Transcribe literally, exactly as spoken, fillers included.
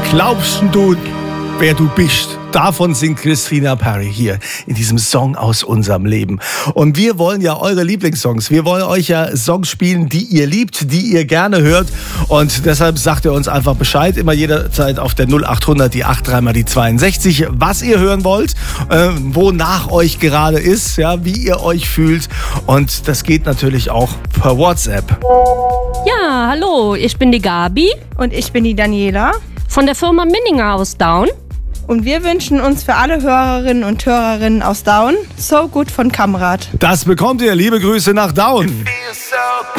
Glaubst du, wer du bist? Davon singt Christina Perri hier in diesem Song aus unserem Leben. Und wir wollen ja eure Lieblingssongs. Wir wollen euch ja Songs spielen, die ihr liebt, die ihr gerne hört. Und deshalb sagt ihr uns einfach Bescheid. Immer jederzeit auf der null achthundert, die acht drei mal die zweiundsechzig, was ihr hören wollt, äh, wonach euch gerade ist, ja, wie ihr euch fühlt. Und das geht natürlich auch per WhatsApp. Ja, hallo, ich bin die Gabi. Und ich bin die Daniela. Von der Firma Minninger aus Daun. Und wir wünschen uns für alle Hörerinnen und Hörerinnen aus Daun So Good von Kamrat. Das bekommt ihr. Liebe Grüße nach Daun.